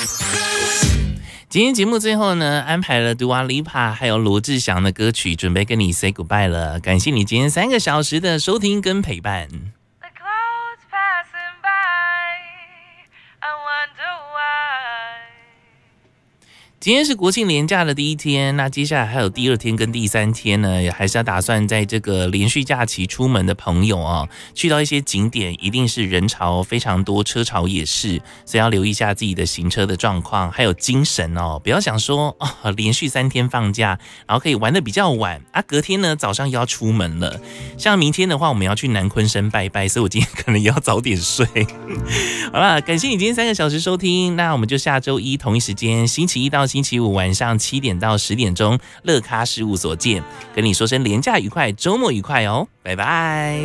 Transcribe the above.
今天节目最后呢，安排了 Dua Lipa 还有罗志祥的歌曲，准备跟你 say goodbye 了。感谢你今天3个小时的收听跟陪伴。今天是国庆连假的第一天，那接下来还有第2天跟第3天呢，也还是要打算在这个连续假期出门的朋友哦，去到一些景点，一定是人潮非常多，车潮也是，所以要留意一下自己的行车的状况，还有精神哦，不要想说哦，连续3天放假，然后可以玩得比较晚啊，隔天呢早上又要出门了。像明天的话，我们要去南鯤鯓拜拜，所以我今天可能也要早点睡。好啦，感谢你今天3个小时收听，那我们就下周一同一时间，星期一到星期五晚上7点到10点钟，乐咖事务所见，跟你说声连假愉快，周末愉快哦，拜拜。